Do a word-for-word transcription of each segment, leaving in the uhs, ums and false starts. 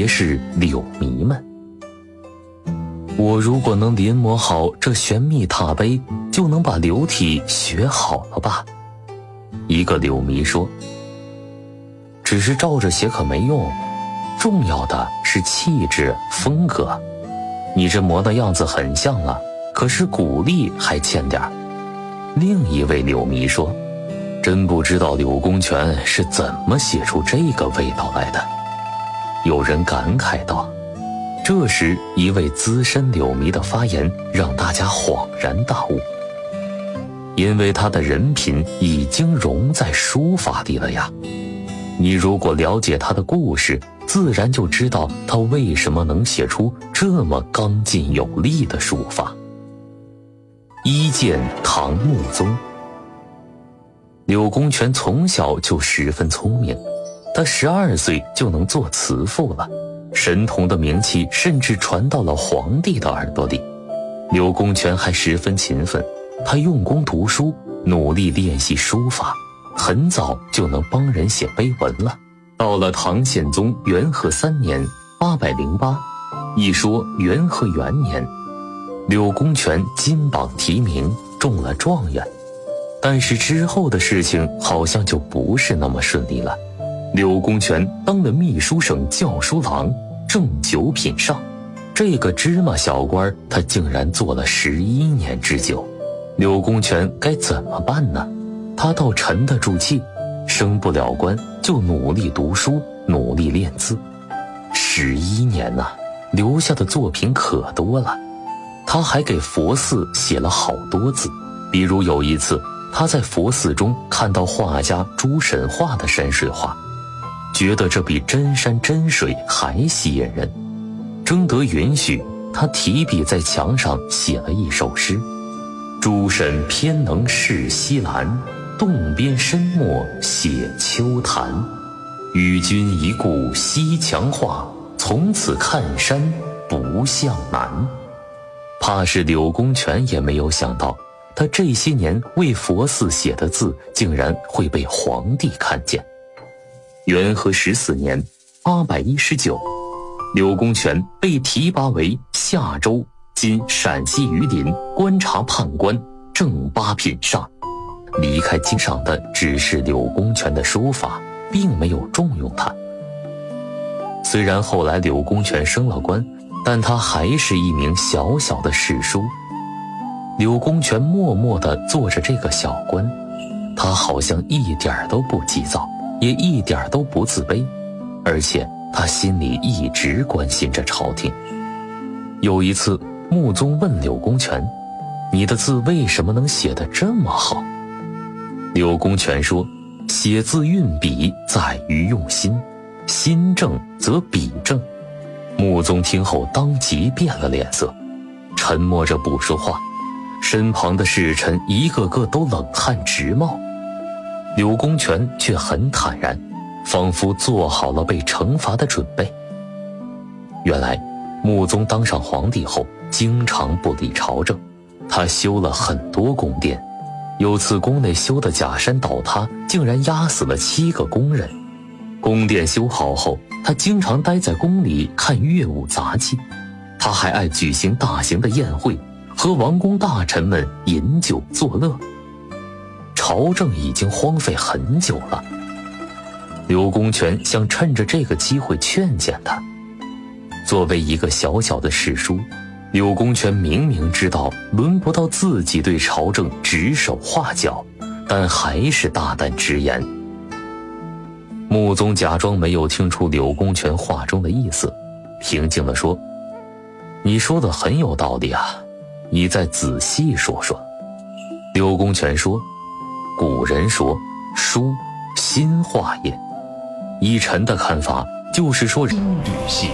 别是柳迷们。我如果能临摹好这玄秘塔碑，就能把流体学好了吧？一个柳迷说。只是照着写可没用，重要的是气质风格。你这模的样子很像了，可是骨力还欠点儿。另一位柳迷说，真不知道柳公权是怎么写出这个味道来的。有人感慨道。这时一位资深柳迷的发言让大家恍然大悟，因为他的人品已经融在书法里了呀。你如果了解他的故事，自然就知道他为什么能写出这么刚劲有力的书法。一见唐穆宗。柳公权从小就十分聪明，他十二岁就能做词赋了，神童的名气甚至传到了皇帝的耳朵里。柳公权还十分勤奋，他用功读书，努力练习书法，很早就能帮人写碑文了。到了唐宪宗元和三年八百零八，一说元和元年，柳公权金榜题名，中了状元。但是之后的事情好像就不是那么顺利了。柳公权当了秘书省校书郎，正九品上，这个芝麻小官他竟然做了十一年之久。柳公权该怎么办呢？他倒沉得住气，升不了官就努力读书，努力练字。十一年呐、啊，留下的作品可多了。他还给佛寺写了好多字，比如有一次他在佛寺中看到画家朱神画的山水画，觉得这比真山真水还吸引人，征得允许，他提笔在墙上写了一首诗：诸神偏能视西兰，洞边深墨写秋潭。与君一顾西墙画，从此看山不向南。怕是柳公权也没有想到，他这些年为佛寺写的字竟然会被皇帝看见。元和十四年八百一十九，柳公权被提拔为夏州（今陕西榆林）观察判官，正八品上。离开京上的只是柳公权的书法，并没有重用他。虽然后来柳公权升了官，但他还是一名小小的士书。柳公权默默地做着这个小官，他好像一点都不急躁，也一点都不自卑，而且他心里一直关心着朝廷。有一次，穆宗问柳公权：“你的字为什么能写得这么好？”柳公权说：“写字运笔在于用心，心正则笔正。”穆宗听后当即变了脸色，沉默着不说话。身旁的侍臣一个个都冷汗直冒，柳公权却很坦然，仿佛做好了被惩罚的准备。原来穆宗当上皇帝后经常不理朝政，他修了很多宫殿，有次宫内修的假山倒塌，竟然压死了七个工人。宫殿修好后，他经常待在宫里看乐舞杂技，他还爱举行大型的宴会，和王公大臣们饮酒作乐。朝政已经荒废很久了，柳公权想趁着这个机会劝谏他。作为一个小小的士书，柳公权明明知道轮不到自己对朝政指手画脚，但还是大胆直言。穆宗假装没有听出柳公权话中的意思，平静地说：“你说的很有道理啊，你再仔细说说。”柳公权说：“古人说，书心画也。依臣的看法，就是说人旅行。”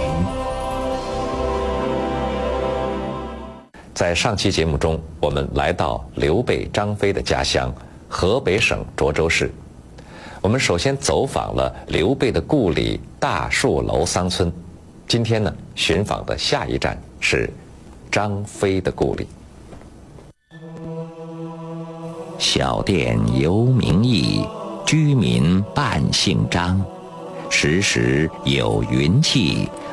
在上期节目中，我们来到刘备张飞的家乡河北省涿州市。我们首先走访了刘备的故里大树楼桑村。今天呢，寻访的下一站是张飞的故里。 小店犹名义，居民半姓张。时时有云气，